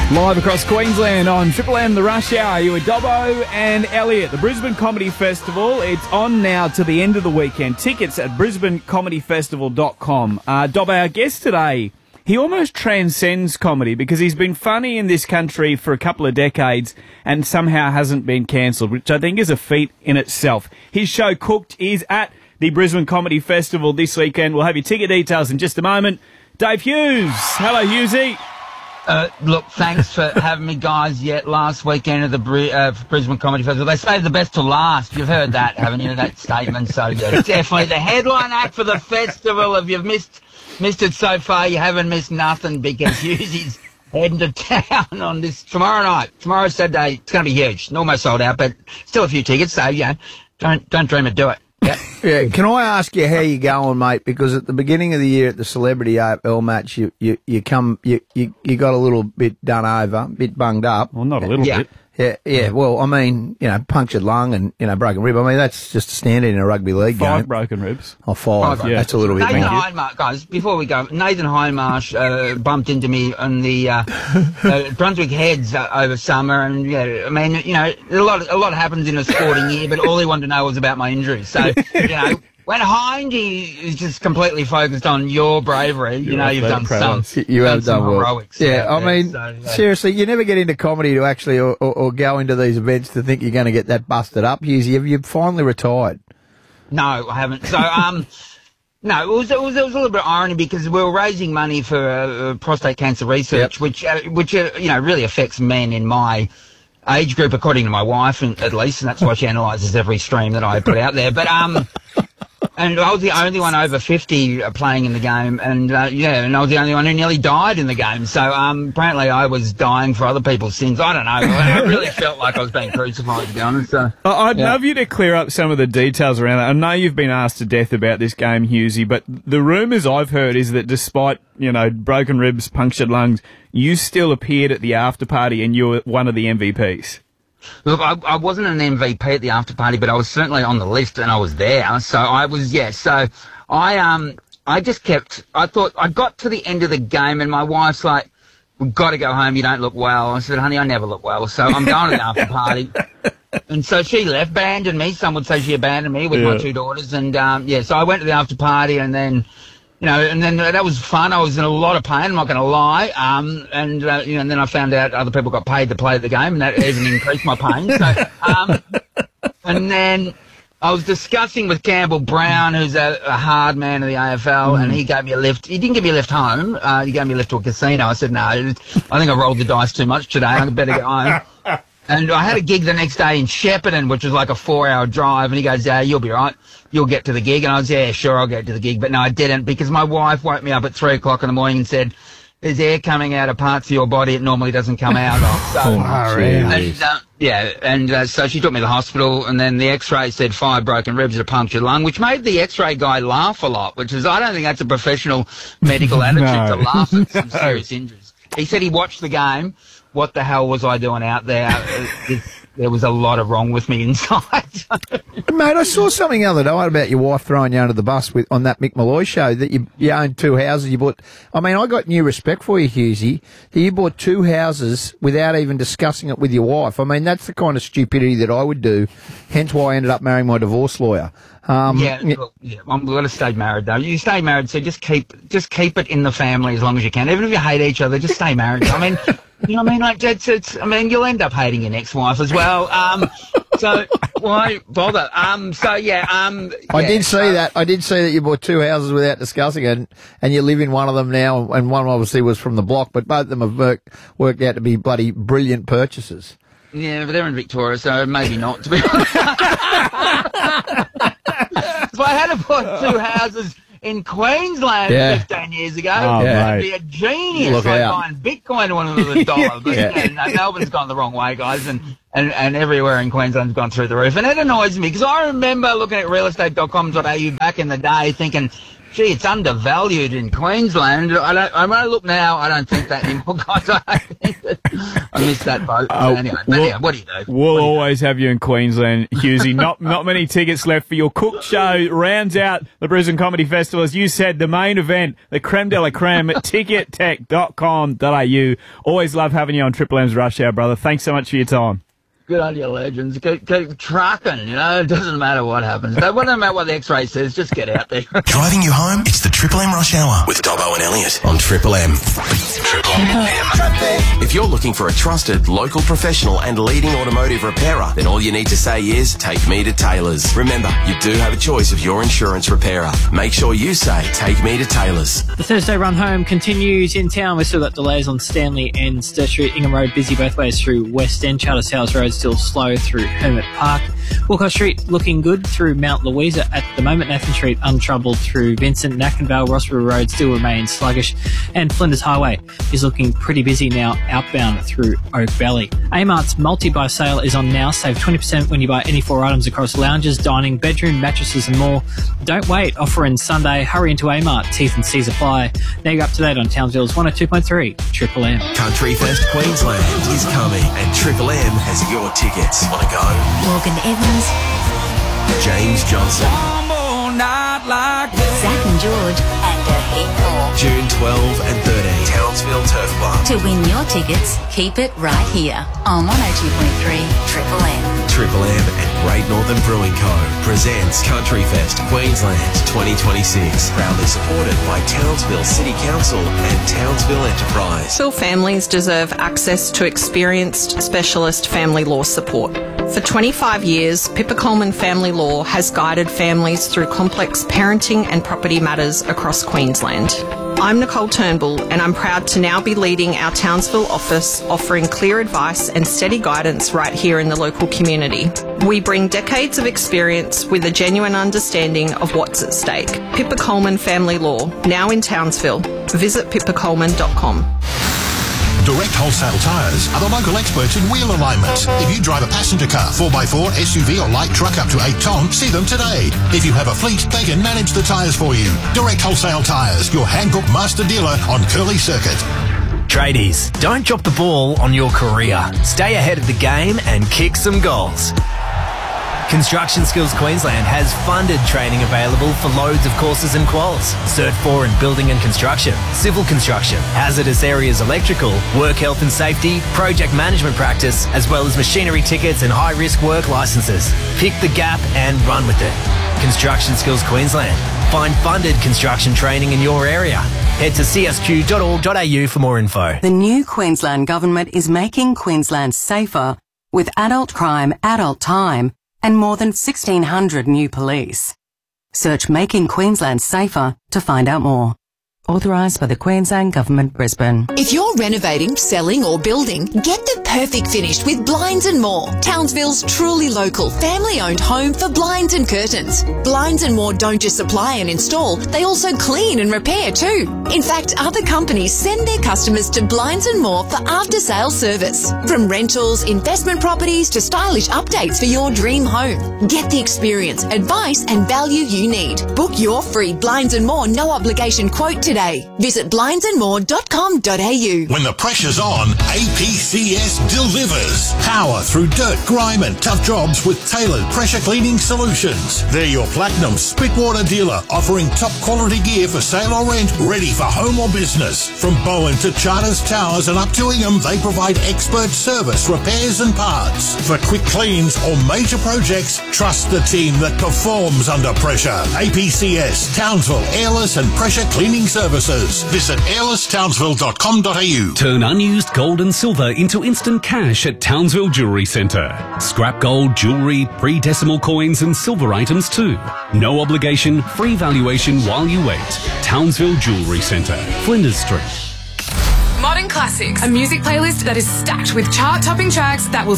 Live across Queensland on Triple M The Rush Hour, you with Dobbo and Elliot. The Brisbane Comedy Festival, it's on now to the end of the weekend. Tickets at brisbanecomedyfestival.com. Dobbo, our guest today, he almost transcends comedy because he's been funny in this country for a couple of decades and somehow hasn't been cancelled, which I think is a feat in itself. His show Cooked is at the Brisbane Comedy Festival this weekend. We'll have your ticket details in just a moment. Dave Hughes. Hello, Hughesy. Look, thanks for having me, guys. Last weekend of the Brisbane Comedy Festival. They say the best to last. You've heard that, haven't you, that statement? So, yeah, definitely the headline act for the festival. If you've missed it so far, you haven't missed nothing because Hughesy's heading to town on this tomorrow night. Tomorrow's Saturday. It's going to be huge. It's almost sold out, but still a few tickets, so, don't dream of do it. Yeah. Can I ask you how you're going, mate? Because at the beginning of the year at the Celebrity AFL match, you got a little bit done over, a bit bunged up. Well, not a little bit. Yeah. Well, I mean, punctured lung and, broken rib. I mean, that's just a standard in a rugby league game. 5 broken ribs. Oh, 5. Yeah. That's a little bit. Nathan Hindmarsh, guys, before we go, Nathan Hindmarsh bumped into me on the Brunswick Heads over summer, and I mean, a lot happens in a sporting year, but all he wanted to know was about my injuries. So, when Hindy is just completely focused on your bravery, you've done some. You have done well. Heroics. Yeah, I mean, seriously, you never get into comedy to actually or go into these events to think you're going to get that busted up. Hughesy, have you finally retired? No, I haven't. So, no, it was a little bit of irony because we were raising money for prostate cancer research, which really affects men in my age group, according to my wife, at least, and that's why she analyses every stream that I put out there. But and I was the only one over 50 playing in the game, and and I was the only one who nearly died in the game. So apparently I was dying for other people's sins. I don't know. I really felt like I was being crucified, to be honest. So, I'd love you to clear up some of the details around that. I know you've been asked to death about this game, Hughesy, but the rumours I've heard is that despite, broken ribs, punctured lungs, you still appeared at the after party and you were one of the MVPs. Look, I wasn't an MVP at the after party, but I was certainly on the list and I was there. So I was, So I just kept, I thought, I got to the end of the game and my wife's like, we've got to go home, you don't look well. I said, honey, I never look well, so I'm going to the after party. And so she left, abandoned me. Some would say she abandoned me with my 2 daughters. And, so I went to the after party and then, and then that was fun. I was in a lot of pain, I'm not going to lie. And then I found out other people got paid to play the game, and that even increased my pain. So, and then I was discussing with Campbell Brown, who's a hard man of the AFL, and he gave me a lift. He didn't give me a lift home. He gave me a lift to a casino. I said, no, I think I rolled the dice too much today. I better go home. And I had a gig the next day in Shepparton, which was like a 4-hour drive. And he goes, you'll be right. You'll get to the gig. And I was, sure, I'll get to the gig. But no, I didn't, because my wife woke me up at 3 o'clock in the morning and said, there's air coming out of parts of your body it normally doesn't come out of. So, so she took me to the hospital, and then the X-ray said 5 broken ribs and a punctured lung, which made the X-ray guy laugh a lot, which is, I don't think that's a professional medical attitude to laugh at some serious injuries. He said he watched the game. What the hell was I doing out there? There was a lot of wrong with me inside. Mate, I saw something the other day about your wife throwing you under the bus on that Mick Malloy show, that you owned 2 houses. You bought. I mean, I got new respect for you, Hughesy. That you bought 2 houses without even discussing it with your wife. I mean, that's the kind of stupidity that I would do. Hence why I ended up marrying my divorce lawyer. I'm going to stay married though. You stay married, so just keep it in the family as long as you can. Even if you hate each other, just stay married. I mean. You know what I mean? Like, you'll end up hating your next wife as well. So why bother? I did see that. I did see that you bought 2 houses without discussing it, and you live in one of them now, and one obviously was from the block, but both of them have worked out to be bloody brilliant purchases. Yeah, but they're in Victoria, so maybe not, to be honest. So I had to buy 2 houses in Queensland 15 years ago. I'd be a genius. Like buying Bitcoin to one of the dollar. But Melbourne's gone the wrong way, guys, and everywhere in Queensland's gone through the roof. And it annoys me because I remember looking at realestate.com.au back in the day thinking, gee, it's undervalued in Queensland. When I look now, I don't think that anymore, guys. I missed that boat. Anyway, what do you do? We'll always have you in Queensland, Hughesy. Not many tickets left for your Cook Show. Rounds out the Brisbane Comedy Festival. As you said, the main event, the creme de la creme at tickettech.com.au. Always love having you on Triple M's Rush Hour, brother. Thanks so much for your time. Good on you, legends. Keep trucking, you know. It doesn't matter what happens. It doesn't matter what the X-ray says. Just get out there. Driving you home? It's the Triple M Rush Hour with Dobbo and Elliot on Triple M. Triple M. If you're looking for a trusted, local professional and leading automotive repairer, then all you need to say is, take me to Taylor's. Remember, you do have a choice of your insurance repairer. Make sure you say, take me to Taylor's. The Thursday run home continues in town. We've still got delays on Stanley and Sturt Street. Ingham Road busy both ways through West End. Charters House Road still slow through Hermit Park. Wilcox Street looking good through Mount Louisa at the moment. Nathan Street untroubled through Vincent. Nackenvale, Rossborough Road still remains sluggish. And Flinders Highway is looking pretty busy now outbound through Oak Valley. Amart's multi-buy sale is on now. Save 20% when you buy any 4 items across lounges, dining, bedroom, mattresses and more. Don't wait. Offer in Sunday. Hurry into Amart. T's and C's apply. Now you're up to date on Townsville's 102.3 Triple M. Country Fest Queensland is coming and Triple M has your tickets. Want to go? Morgan Evans, James Johnson. Zach and George, and a heap more. June 12 and 13. Townsville Turf Club. To win your tickets, keep it right here on 102.3 Triple M. Triple M and Great Northern Brewing Co. presents Country Fest Queensland 2026. Proudly supported by Townsville City Council and Townsville Enterprise. Townsville families deserve access to experienced specialist family law support. For 25 years, Pippa Coleman Family Law has guided families through complex parenting and property matters across Queensland. I'm Nicole Turnbull and I'm proud to now be leading our Townsville office, offering clear advice and steady guidance right here in the local community. We bring decades of experience with a genuine understanding of what's at stake. Pippa Coleman Family Law, now in Townsville. Visit pippacoleman.com. Direct Wholesale Tyres are the local experts in wheel alignment. If you drive a passenger car, 4x4, SUV or light truck up to 8 tonne, see them today. If you have a fleet, they can manage the tyres for you. Direct Wholesale Tyres, your Hankook master dealer on Curly Circuit. Tradies, don't drop the ball on your career. Stay ahead of the game and kick some goals. Construction Skills Queensland has funded training available for loads of courses and quals. Cert 4 in building and construction, civil construction, hazardous areas electrical, work health and safety, project management practice, as well as machinery tickets and high-risk work licenses. Pick the gap and run with it. Construction Skills Queensland. Find funded construction training in your area. Head to csq.org.au for more info. The new Queensland Government is making Queensland safer with adult crime, adult time, and more than 1,600 new police. Search Making Queensland Safer to find out more. Authorised by the Queensland Government, Brisbane. If you're renovating, selling or building, get the perfect finish with Blinds & More, Townsville's truly local, family-owned home for blinds and curtains. Blinds & More don't just supply and install, they also clean and repair too. In fact, other companies send their customers to Blinds & More for after-sales service. From rentals, investment properties to stylish updates for your dream home. Get the experience, advice and value you need. Book your free Blinds & More no-obligation quote today. Visit blindsandmore.com.au. When the pressure's on, APCS delivers. Power through dirt, grime and tough jobs with tailored pressure cleaning solutions. They're your Platinum Spitwater dealer, offering top quality gear for sale or rent, ready for home or business. From Bowen to Charters Towers and up to Ingham, they provide expert service, repairs and parts. For quick cleans or major projects, trust the team that performs under pressure. APCS, Townsville, Airless and Pressure Cleaning Services. Visit airlesstownsville.com.au. Turn unused gold and silver into instant cash at Townsville Jewellery Centre. Scrap gold, jewellery, pre-decimal coins and silver items too. No obligation, free valuation while you wait. Townsville Jewellery Centre, Flinders Street. Modern Classics, a music playlist that is stacked with chart-topping tracks that will